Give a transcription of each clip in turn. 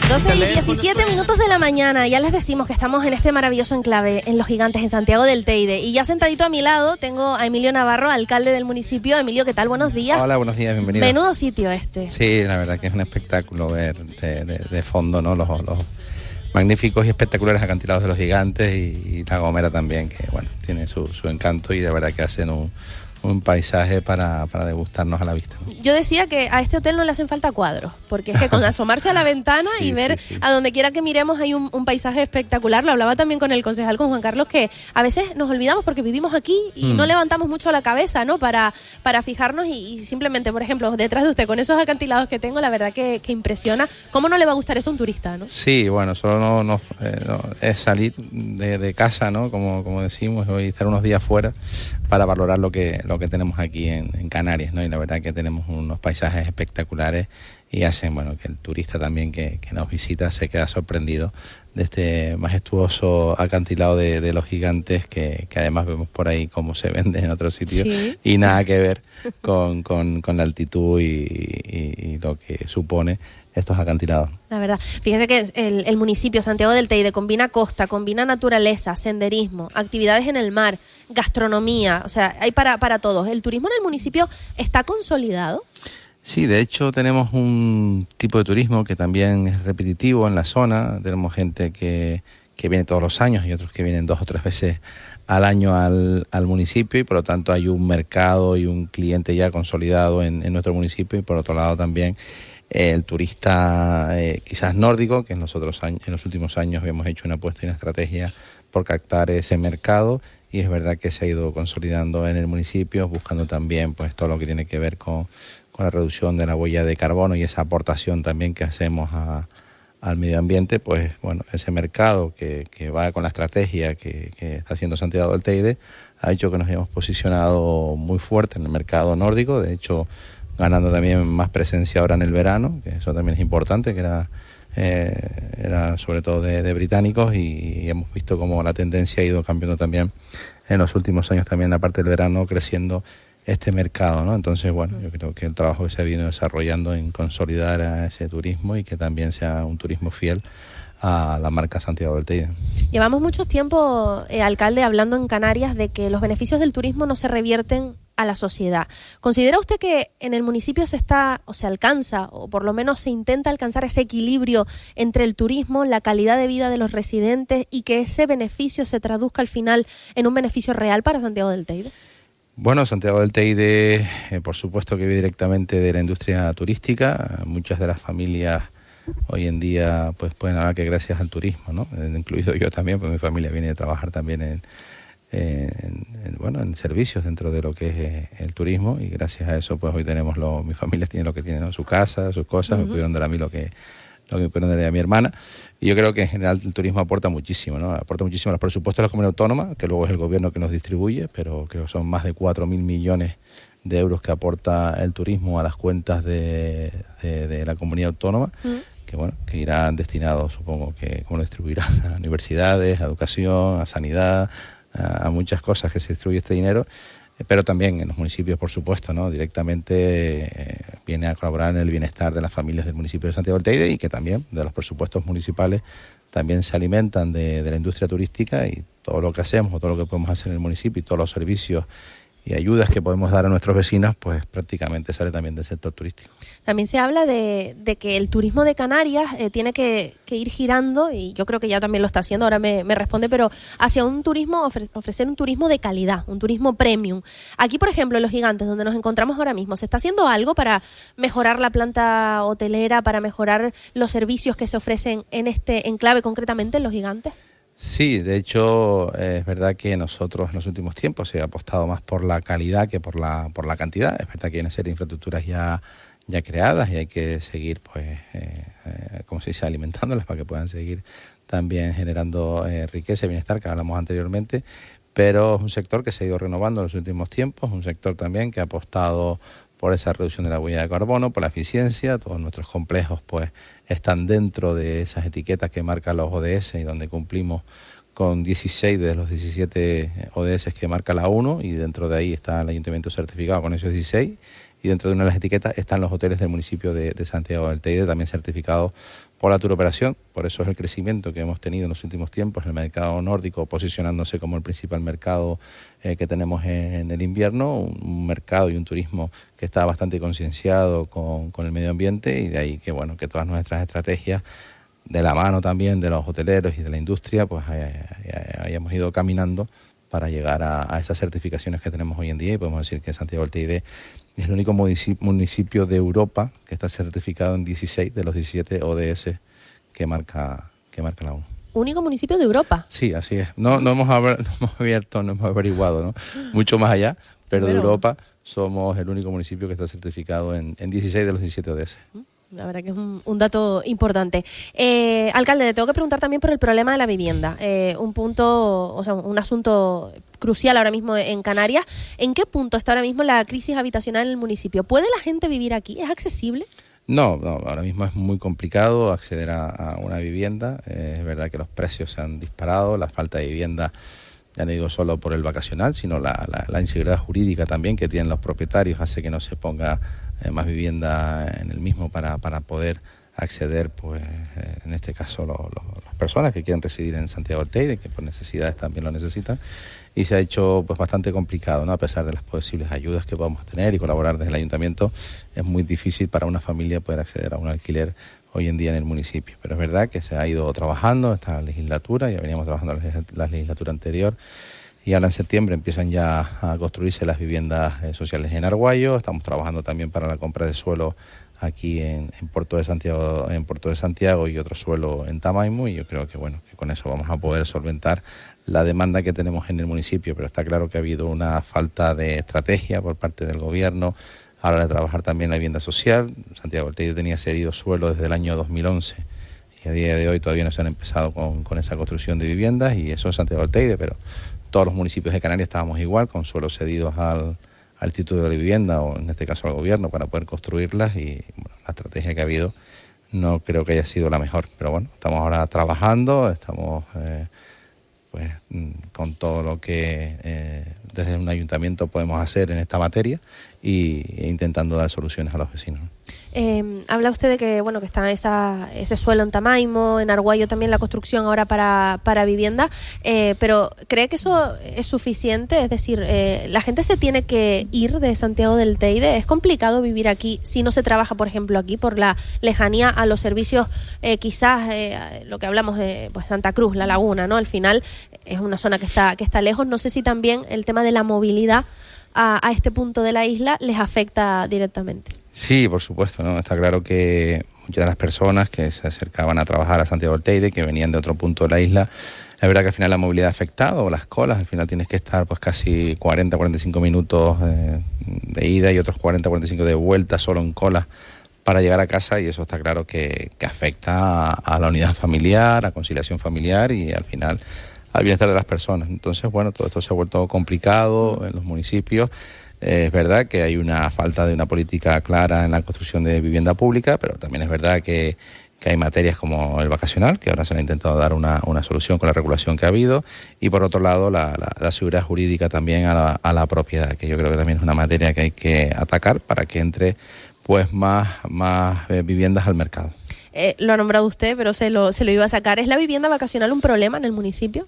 12:17 de la mañana, ya les decimos que estamos en este maravilloso enclave en Los Gigantes, en Santiago del Teide. Y ya sentadito a mi lado tengo a Emilio Navarro, alcalde del municipio. Emilio, ¿qué tal? Buenos días. Hola, buenos días, bienvenido. Menudo sitio este. Sí, la verdad que es un espectáculo ver de fondo, ¿no? Los magníficos y espectaculares acantilados de Los Gigantes y La Gomera también, que bueno, tiene su encanto y de verdad que hacen un paisaje para degustarnos a la vista, ¿no? Yo decía que a este hotel no le hacen falta cuadros, porque es que con asomarse a la ventana sí, y ver a donde quiera que miremos hay un paisaje espectacular. Lo hablaba también con el concejal, con Juan Carlos, que a veces nos olvidamos porque vivimos aquí y no levantamos mucho la cabeza, ¿no? Para fijarnos y simplemente, por ejemplo, detrás de usted, con esos acantilados que tengo, la verdad que impresiona. ¿Cómo no le va a gustar esto a un turista, no? Sí, bueno, solo no es salir de casa, ¿no? Como decimos, y estar unos días fuera para valorar lo que tenemos aquí en Canarias, ¿no? Y la verdad que tenemos unos paisajes espectaculares y hacen, bueno, que el turista también que nos visita se queda sorprendido de este majestuoso acantilado de Los Gigantes que además vemos por ahí cómo se vende en otros sitios, sí, y nada que ver con la altitud y lo que supone estos acantilados. La verdad, fíjese que el municipio Santiago del Teide combina costa, combina naturaleza, senderismo, actividades en el mar, gastronomía, o sea, hay para todos. ¿El turismo en el municipio está consolidado? Sí, de hecho tenemos un tipo de turismo que también es repetitivo en la zona. Tenemos gente que viene todos los años y otros que vienen 2 o 3 veces al año al municipio, y por lo tanto hay un mercado y un cliente ya consolidado en nuestro municipio. Y por otro lado también el turista quizás nórdico, que en los últimos años hemos hecho una apuesta y una estrategia por captar ese mercado, y es verdad que se ha ido consolidando en el municipio, buscando también pues todo lo que tiene que ver con la reducción de la huella de carbono y esa aportación también que hacemos al medio ambiente. Pues bueno, ese mercado que va con la estrategia que está haciendo Santiago del Teide ha hecho que nos hayamos posicionado muy fuerte en el mercado nórdico, de hecho ganando también más presencia ahora en el verano, que eso también es importante, que era sobre todo de británicos, y hemos visto cómo la tendencia ha ido cambiando también en los últimos años, también la parte del verano creciendo este mercado, ¿no? Entonces, bueno, yo creo que el trabajo que se ha venido desarrollando en consolidar a ese turismo y que también sea un turismo fiel a la marca Santiago del Teide. Llevamos mucho tiempo, alcalde, hablando en Canarias de que los beneficios del turismo no se revierten a la sociedad. ¿Considera usted que en el municipio se alcanza, o por lo menos se intenta alcanzar ese equilibrio entre el turismo, la calidad de vida de los residentes, y que ese beneficio se traduzca al final en un beneficio real para Santiago del Teide? Bueno, Santiago del Teide, por supuesto que vive directamente de la industria turística. Muchas de las familias hoy en día pues pueden hablar que gracias al turismo, ¿no? Incluido yo también, pues mi familia viene de trabajar también en servicios dentro de lo que es el turismo, y gracias a eso pues hoy tenemos mi familia tiene lo que tiene, ¿no? Su casa, sus cosas, me pudieron dar a mí lo que me pudieron dar a mi hermana, y yo creo que en general el turismo aporta muchísimo, ¿no? Aporta muchísimo a los presupuestos de la comunidad autónoma, que luego es el gobierno que nos distribuye, pero creo que son más de 4.000 millones de euros que aporta el turismo a las cuentas de la comunidad autónoma, que bueno, que irán destinados, supongo que como lo distribuirán, a universidades, a educación, a sanidad, a muchas cosas que se distribuye este dinero, pero también en los municipios, por supuesto, ¿no? Directamente viene a colaborar en el bienestar de las familias del municipio de Santiago del Teide, y que también de los presupuestos municipales también se alimentan de la industria turística, y todo lo que hacemos o todo lo que podemos hacer en el municipio y todos los servicios y ayudas que podemos dar a nuestros vecinos, pues prácticamente sale también del sector turístico. También se habla de que el turismo de Canarias tiene que ir girando, y yo creo que ya también lo está haciendo, ahora me responde, pero hacia un turismo, ofrecer un turismo de calidad, un turismo premium. Aquí, por ejemplo, en Los Gigantes, donde nos encontramos ahora mismo, ¿se está haciendo algo para mejorar la planta hotelera, para mejorar los servicios que se ofrecen en este enclave, concretamente en Los Gigantes? Sí, de hecho es verdad que nosotros en los últimos tiempos se ha apostado más por la calidad que por la cantidad. Es verdad que hay una serie de infraestructuras ya creadas, y hay que seguir, pues, como se dice, alimentándolas para que puedan seguir también generando riqueza y bienestar, que hablamos anteriormente. Pero es un sector que se ha ido renovando en los últimos tiempos, un sector también que ha apostado por esa reducción de la huella de carbono, por la eficiencia. Todos nuestros complejos pues están dentro de esas etiquetas que marcan los ODS, y donde cumplimos con 16 de los 17 ODS que marca la ONU, y dentro de ahí está el ayuntamiento certificado con esos 16, y dentro de una de las etiquetas están los hoteles del municipio de Santiago del Teide, también certificados por la Tour Operación. Por eso es el crecimiento que hemos tenido en los últimos tiempos, el mercado nórdico posicionándose como el principal mercado que tenemos en el invierno, un mercado y un turismo que está bastante concienciado con el medio ambiente, y de ahí que, bueno, que todas nuestras estrategias, de la mano también de los hoteleros y de la industria, pues hayamos ido caminando para llegar a esas certificaciones que tenemos hoy en día, y podemos decir que Santiago del Teide es el único municipio de Europa que está certificado en 16 de los 17 ODS que marca la ONU. ¿Único municipio de Europa? Sí, así es. No hemos abierto, no hemos averiguado, ¿no? Mucho más allá, pero de Europa somos el único municipio que está certificado en 16 de los 17 ODS. La verdad que es un dato importante. Alcalde, le tengo que preguntar también por el problema de la vivienda. Un punto, o sea, un asunto crucial ahora mismo en Canarias. ¿En qué punto está ahora mismo la crisis habitacional en el municipio? ¿Puede la gente vivir aquí? ¿Es accesible? No, ahora mismo es muy complicado acceder a una vivienda. Es verdad que los precios se han disparado, la falta de vivienda, ya no digo solo por el vacacional, sino la inseguridad jurídica también que tienen los propietarios hace que no se ponga más vivienda en el mismo para poder acceder, pues en este caso las personas que quieren residir en Santiago del Teide, que por necesidades también lo necesitan, y se ha hecho pues bastante complicado, ¿no? A pesar de las posibles ayudas que podamos tener y colaborar desde el ayuntamiento, es muy difícil para una familia poder acceder a un alquiler hoy en día en el municipio. Pero es verdad que se ha ido trabajando esta legislatura, ya veníamos trabajando la legislatura anterior, y ahora en septiembre empiezan ya a construirse las viviendas sociales en Argüello. Estamos trabajando también para la compra de suelo aquí en Puerto de Santiago y otro suelo en Tamaimo, y yo creo que bueno, que con eso vamos a poder solventar la demanda que tenemos en el municipio. Pero está claro que ha habido una falta de estrategia por parte del gobierno a la hora de trabajar también la vivienda social. Santiago del Teide tenía cedido suelo desde el año 2011 y a día de hoy todavía no se han empezado con esa construcción de viviendas, y eso es Santiago del Teide, pero todos los municipios de Canarias estábamos igual, con suelos cedidos al Instituto de Vivienda, o en este caso al gobierno, para poder construirlas, y bueno, la estrategia que ha habido no creo que haya sido la mejor. Pero bueno, estamos ahora trabajando, estamos pues con todo lo que desde un ayuntamiento podemos hacer en esta materia, e intentando dar soluciones a los vecinos. Habla usted de que bueno, que está ese suelo en Tamaimo, en Argüello también la construcción ahora para vivienda, pero ¿cree que eso es suficiente? Es decir, la gente se tiene que ir de Santiago del Teide. ¿Es complicado vivir aquí si no se trabaja, por ejemplo, aquí por la lejanía a los servicios, quizás lo que hablamos de pues Santa Cruz, La Laguna, ¿no? Al final es una zona que está lejos. No sé si también el tema de la movilidad a este punto de la isla les afecta directamente. Sí, por supuesto, ¿no? Está claro que muchas de las personas que se acercaban a trabajar a Santiago del Teide, que venían de otro punto de la isla, la verdad que al final la movilidad ha afectado, o las colas, al final tienes que estar pues casi 40-45 minutos de ida y otros 40-45 de vuelta solo en cola para llegar a casa, y eso está claro que afecta a la unidad familiar, a conciliación familiar y al final al bienestar de las personas. Entonces, bueno, todo esto se ha vuelto complicado en los municipios. Es verdad que hay una falta de una política clara en la construcción de vivienda pública, pero también es verdad que hay materias como el vacacional, que ahora se le ha intentado dar una solución con la regulación que ha habido, y por otro lado la seguridad jurídica también a la propiedad, que yo creo que también es una materia que hay que atacar para que entre pues más viviendas al mercado. Lo ha nombrado usted, pero se lo iba a sacar. ¿Es la vivienda vacacional un problema en el municipio?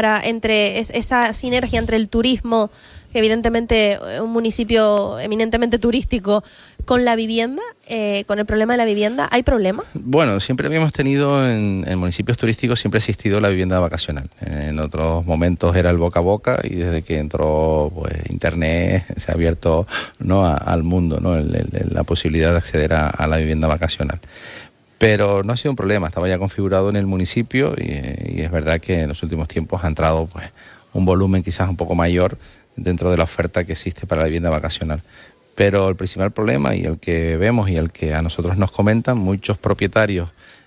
Entre esa sinergia entre el turismo, que evidentemente un municipio eminentemente turístico, con la vivienda, con el problema de la vivienda, ¿hay problema? Bueno, siempre habíamos tenido en municipios turísticos, siempre ha existido la vivienda vacacional. En otros momentos era el boca a boca, y desde que entró pues internet se ha abierto, ¿no? al mundo, ¿no? La posibilidad de acceder a la vivienda vacacional. Pero no ha sido un problema, estaba ya configurado en el municipio, y es verdad que en los últimos tiempos ha entrado pues un volumen quizás un poco mayor dentro de la oferta que existe para la vivienda vacacional. Pero el principal problema, y el que vemos y el que a nosotros nos comentan, muchos propietarios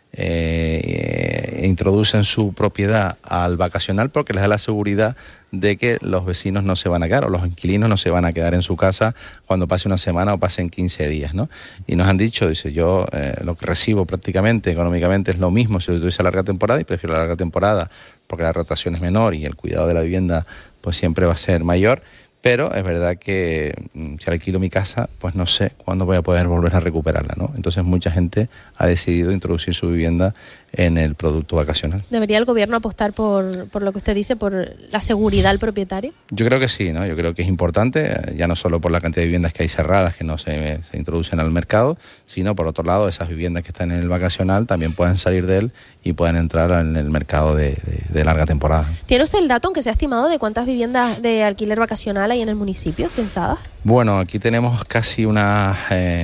introducen su propiedad al vacacional porque les da la seguridad de que los vecinos no se van a quedar, o los inquilinos no se van a quedar en su casa cuando pase una semana o pasen 15 días, ¿no? Y nos han dicho, dice, yo lo que recibo prácticamente económicamente es lo mismo si lo tuviese a larga temporada, y prefiero la larga temporada porque la rotación es menor y el cuidado de la vivienda pues siempre va a ser mayor, Pero es verdad que si alquilo mi casa, pues no sé cuándo voy a poder volver a recuperarla, ¿no? Entonces mucha gente ha decidido introducir su vivienda en el producto vacacional. ¿Debería el gobierno apostar por lo que usted dice, por la seguridad al propietario? Yo creo que sí, ¿no? Yo creo que es importante, ya no solo por la cantidad de viviendas que hay cerradas que no se introducen al mercado, sino por otro lado, esas viviendas que están en el vacacional también pueden salir de él y pueden entrar en el mercado de larga temporada. ¿Tiene usted el dato, aunque se ha estimado, de cuántas viviendas de alquiler vacacional hay en el municipio censadas? Bueno, aquí tenemos casi unas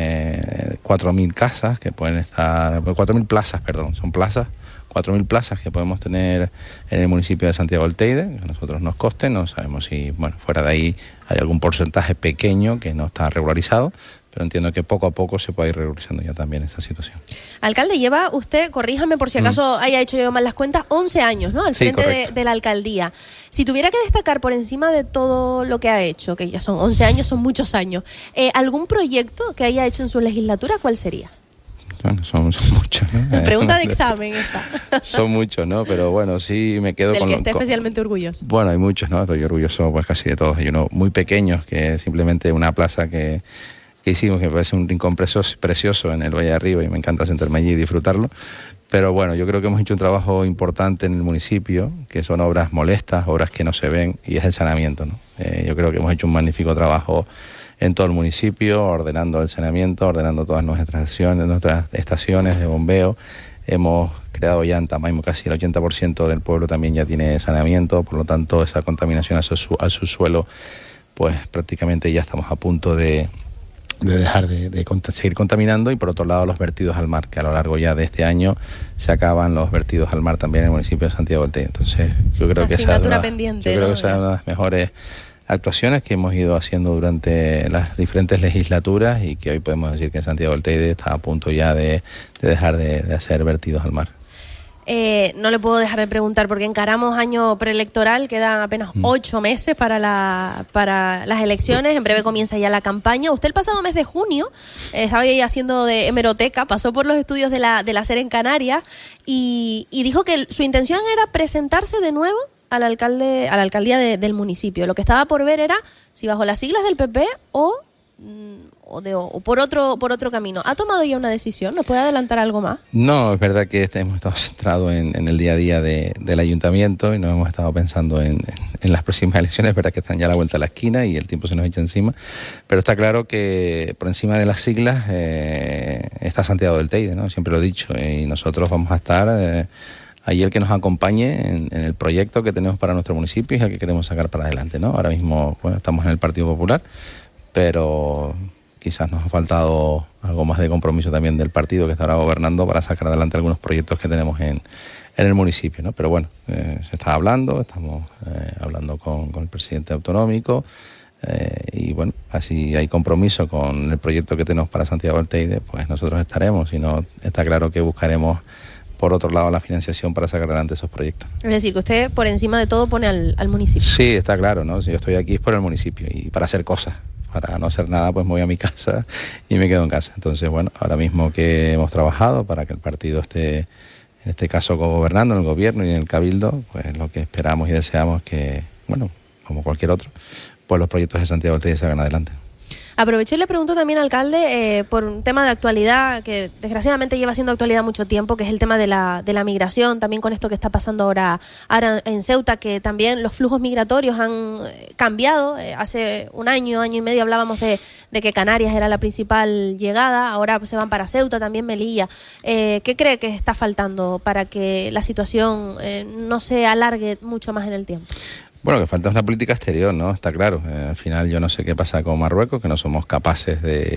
4.000 casas que pueden estar, 4.000 plazas, perdón, son plazas, 4.000 plazas que podemos tener en el municipio de Santiago del Teide, que a nosotros nos coste, no sabemos si, bueno, fuera de ahí hay algún porcentaje pequeño que no está regularizado, pero entiendo que poco a poco se puede ir regularizando ya también esa situación. Alcalde, lleva usted, corríjame por si acaso haya hecho yo mal las cuentas, 11 años, ¿no? Al frente de la alcaldía. Si tuviera que destacar por encima de todo lo que ha hecho, que ya son 11 años, son muchos años, ¿algún proyecto que haya hecho en su legislatura, cuál sería? Bueno, son muchos, ¿no? Pregunta de examen esta. Son muchos, ¿no? Pero bueno, sí me quedo con... Del que esté especialmente orgulloso. Bueno, hay muchos, ¿no? Estoy orgulloso pues casi de todos. Hay unos muy pequeños, que es simplemente una plaza que hicimos, que me parece un rincón precioso en el Valle de Arriba y me encanta sentarme allí y disfrutarlo. Pero bueno, yo creo que hemos hecho un trabajo importante en el municipio, que son obras molestas, obras que no se ven, y es el saneamiento, ¿no? Yo creo que hemos hecho un magnífico trabajo en todo el municipio, ordenando el saneamiento, ordenando todas nuestras estaciones de bombeo. Hemos creado ya en Tamaimo casi el 80% del pueblo también ya tiene saneamiento, por lo tanto esa contaminación al subsuelo, pues prácticamente ya estamos a punto de dejar de seguir contaminando, y por otro lado los vertidos al mar, que a lo largo ya de este año se acaban los vertidos al mar también en el municipio de Santiago del Teide. Entonces yo creo que esa es una de las mejores actuaciones que hemos ido haciendo durante las diferentes legislaturas, y que hoy podemos decir que Santiago del Teide está a punto ya de dejar de hacer vertidos al mar. No le puedo dejar de preguntar, porque encaramos año preelectoral, quedan apenas 8 meses para las elecciones, en breve comienza ya la campaña. Usted el pasado mes de junio estaba ahí haciendo de hemeroteca, pasó por los estudios de la SER en Canarias y dijo que su intención era presentarse de nuevo a la alcaldía del municipio. Lo que estaba por ver era si bajo las siglas del PP o por otro camino. ¿Ha tomado ya una decisión? ¿Nos puede adelantar algo más? No, es verdad que hemos estado centrados en el día a día del ayuntamiento y no hemos estado pensando en las próximas elecciones. Es verdad que están ya a la vuelta de la esquina y el tiempo se nos echa encima, pero está claro que por encima de las siglas está Santiago del Teide, ¿no? Siempre lo he dicho, y nosotros vamos a estar ahí el que nos acompañe en el proyecto que tenemos para nuestro municipio y el que queremos sacar para adelante, ¿no? Ahora mismo, bueno, estamos en el Partido Popular, pero quizás nos ha faltado algo más de compromiso también del partido que está ahora gobernando para sacar adelante algunos proyectos que tenemos en el municipio, ¿no? Pero bueno, se está hablando, estamos hablando con el presidente autonómico, y bueno, así hay compromiso con el proyecto que tenemos para Santiago del Teide, pues nosotros estaremos, y no está claro que buscaremos por otro lado la financiación para sacar adelante esos proyectos. Es decir, que usted por encima de todo pone al municipio. Sí, está claro, ¿no? Si yo estoy aquí es por el municipio y para hacer cosas. Para no hacer nada, pues me voy a mi casa y me quedo en casa. Entonces, bueno, ahora mismo que hemos trabajado para que el partido esté, en este caso, gobernando en el gobierno y en el cabildo, pues lo que esperamos y deseamos que, bueno, como cualquier otro, pues los proyectos de Santiago del Teide se hagan adelante. Aprovecho y le pregunto también, alcalde, por un tema de actualidad que desgraciadamente lleva siendo actualidad mucho tiempo, que es el tema de la migración, también con esto que está pasando ahora en Ceuta, que también los flujos migratorios han cambiado. Hace un año y medio hablábamos de que Canarias era la principal llegada, ahora se van para Ceuta, también Melilla. ¿Qué cree que está faltando para que la situación no se alargue mucho más en el tiempo? Bueno, que falta una política exterior, ¿no? Está claro. Al final yo no sé qué pasa con Marruecos, que no somos capaces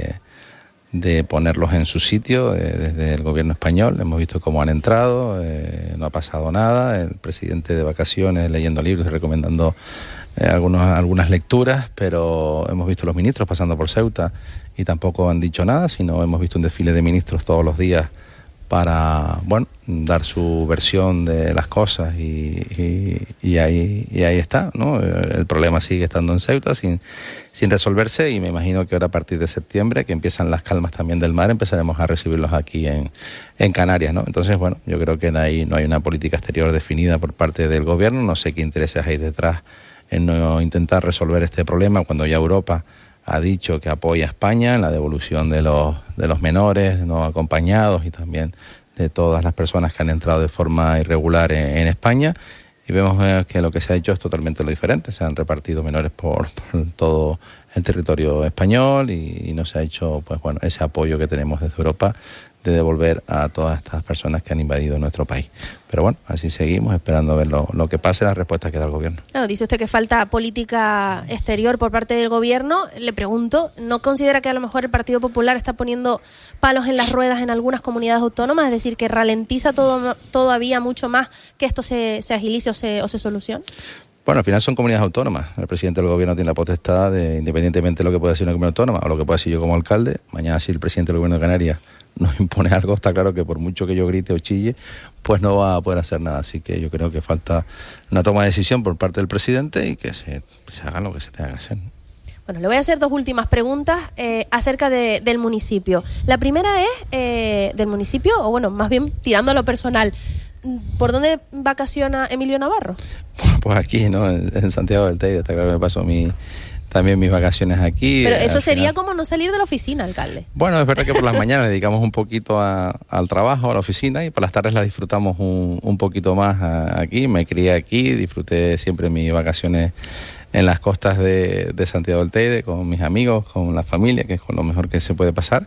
de ponerlos en su sitio desde el gobierno español. Hemos visto cómo han entrado, no ha pasado nada. El presidente de vacaciones leyendo libros y recomendando algunas lecturas, pero hemos visto los ministros pasando por Ceuta y tampoco han dicho nada, sino hemos visto un desfile de ministros todos los días para, bueno, dar su versión de las cosas y ahí está, ¿no? El problema sigue estando en Ceuta sin resolverse, y me imagino que ahora a partir de septiembre, que empiezan las calmas también del mar, empezaremos a recibirlos aquí en Canarias, ¿no? Entonces, bueno, yo creo que ahí no hay una política exterior definida por parte del gobierno, no sé qué intereses hay detrás en no intentar resolver este problema cuando ya Europa ha dicho que apoya a España en la devolución de los menores no acompañados y también de todas las personas que han entrado de forma irregular en España. Y vemos que lo que se ha hecho es totalmente lo diferente. Se han repartido menores por todo el territorio español y no se ha hecho, pues bueno, ese apoyo que tenemos desde Europa de devolver a todas estas personas que han invadido nuestro país. Pero bueno, así seguimos esperando a ver lo que pase, la respuesta que da el gobierno. Claro, dice usted que falta política exterior por parte del gobierno. Le pregunto, ¿no considera que a lo mejor el Partido Popular está poniendo palos en las ruedas en algunas comunidades autónomas? Es decir, que ralentiza todavía mucho más que esto se agilice o se solucione. Bueno, al final son comunidades autónomas. El presidente del gobierno tiene la potestad de, independientemente de lo que pueda decir una comunidad autónoma o lo que pueda decir yo como alcalde, mañana si el presidente del gobierno de Canarias nos impone algo, está claro que por mucho que yo grite o chille, pues no va a poder hacer nada. Así que yo creo que falta una toma de decisión por parte del presidente y que se haga lo que se tenga que hacer. Bueno, le voy a hacer dos últimas preguntas acerca del municipio. La primera es del municipio, o bueno, más bien tirando a lo personal. ¿Por dónde vacaciona Emilio Navarro? Pues aquí, ¿no? En Santiago del Teide, está claro que me paso también mis vacaciones aquí. Pero eso sería como no salir de la oficina, alcalde. Bueno, es verdad que por las mañanas dedicamos un poquito al trabajo, a la oficina, y por las tardes las disfrutamos un poquito más aquí. Me crié aquí, disfruté siempre mis vacaciones en las costas de Santiago del Teide, con mis amigos, con la familia, que es con lo mejor que se puede pasar.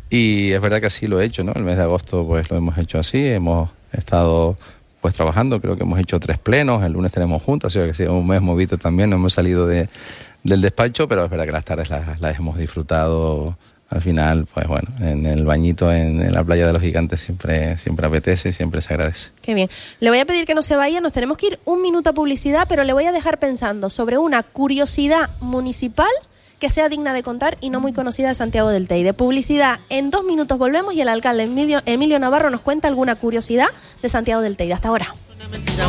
Y es verdad que así lo he hecho, ¿no? El mes de agosto pues lo hemos hecho así, hemos estado pues trabajando, creo que hemos hecho 3 plenos, el lunes tenemos juntas, o sea que ha sido un mes movido también, no hemos salido del despacho, pero es verdad que las tardes las hemos disfrutado. Al final, pues bueno, en el bañito en la playa de los Gigantes siempre apetece y siempre se agradece. Qué bien. Le voy a pedir que no se vaya, nos tenemos que ir un minuto a publicidad, pero le voy a dejar pensando sobre una curiosidad municipal que sea digna de contar y no muy conocida de Santiago del Teide. Publicidad, en 2 minutos volvemos y el alcalde Emilio Navarro nos cuenta alguna curiosidad de Santiago del Teide. Hasta ahora.